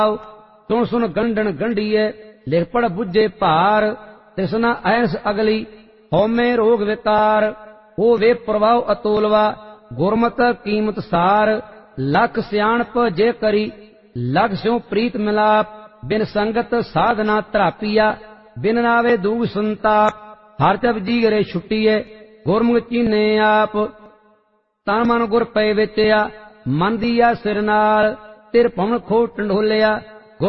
ਸੁਣ ਸੁਣ ਗੰਢਣ ਗੰਢੀਏ ਲਿਖ ਪੜ ਬੁੱਝੇ ਭਾਰ ਤਿਸਨਾ ਐਸ ਅਗਲੀ ਹਉਮੈ ਰੋਗ ਵਿਕਾਰ ਹੋਵੇ ਪ੍ਰਭਾਵ ਅਤੋਲਵਾ ਗੁਰਮਤਿ ਕੀਮਤ ਸਾਰ ਲਖ ਸਿਆਣਪ ਜੇ ਕਰੀ ਲਖ ਸਿਉ ਪ੍ਰੀਤ ਮਿਲਾਪ ਬਿਨ ਸੰਗਤ ਸਾਧਨਾ ਧਰਾਪੀਆ ਬਿਨ ਨਾਵੇ ਦੂਗ ਸੰਤਾਪ ਹਰ ਜਪ ਜੀਗਰੇ ਛੁੱਟੀਏ ਗੁਰਮੁਖ ਚੀਨੇ ਆਪ ਤਨ ਮਨ ਗੁਰ ਪਏ ਵਿਚਿਆ ਮਨ ਦੀਆ ਸਿਰ ਨਾਲ ਤਿਰ ਭਵਨ ਖੋ ਟੰਡੋਲਿਆ